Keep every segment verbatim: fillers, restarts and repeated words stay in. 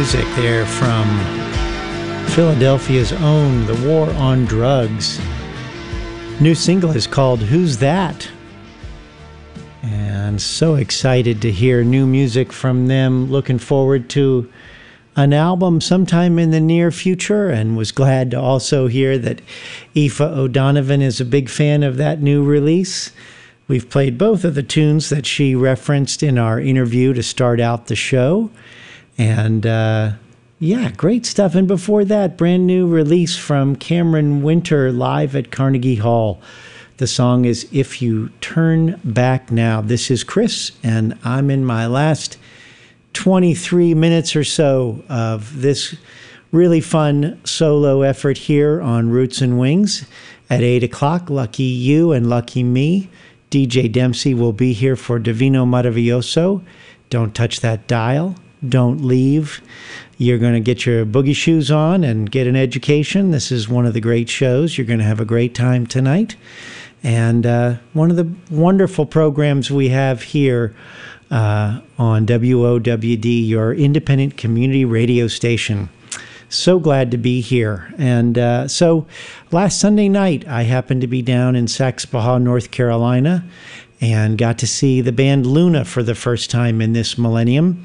music there from Philadelphia's own The War on Drugs. New single is called Who's That? And so excited to hear new music from them. Looking forward to an album sometime in the near future, and was glad to also hear that Aoife O'Donovan is a big fan of that new release. We've played both of the tunes that she referenced in our interview to start out the show. And uh, yeah, great stuff. And before that, brand new release from Cameron Winter live at Carnegie Hall. The song is If You Turn Back Now. This is Chris, and I'm in my last twenty-three minutes or so of this really fun solo effort here on Roots and Wings. At eight o'clock, lucky you and lucky me, D J Dempsey will be here for Divino Maravilloso. Don't touch that dial. Don't leave. You're going to get your boogie shoes on and get an education. This is one of the great shows. You're going to have a great time tonight. And uh, one of the wonderful programs we have here uh, on W O W D, your independent community radio station. So glad to be here. And uh, so last Sunday night, I happened to be down in Saxbahaw, North Carolina, and got to see the band Luna for the first time in this millennium.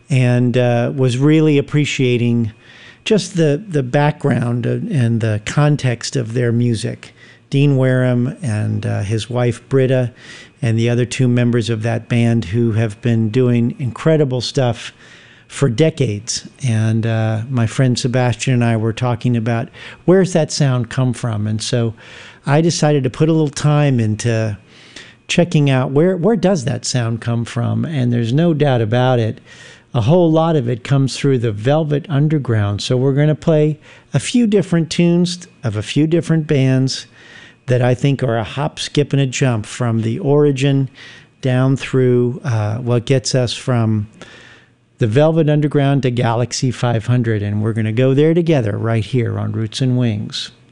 And uh, was really appreciating just the, the background and the context of their music. Dean Wareham and uh, his wife Britta and the other two members of that band who have been doing incredible stuff for decades. And uh, my friend Sebastian and I were talking about where's that sound come from. And so I decided to put a little time into checking out where, where does that sound come from. And there's no doubt about it. A whole lot of it comes through the Velvet Underground. So we're going to play a few different tunes of a few different bands that I think are a hop, skip, and a jump from the origin down through uh, what gets us from the Velvet Underground to Galaxy five hundred. And we're going to go there together right here on Roots and Wings.